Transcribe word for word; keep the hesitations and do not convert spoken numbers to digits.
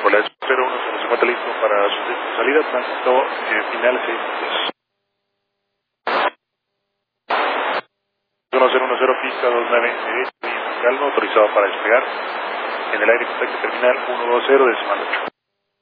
Hola, cero uno cero cincuenta listo para su salida, tránsito eh, final seis dos. uno cero uno cero pista dos nueve derecho, calma, autorizado para despegar. En el aire contacto terminal uno dos cero decimal ocho.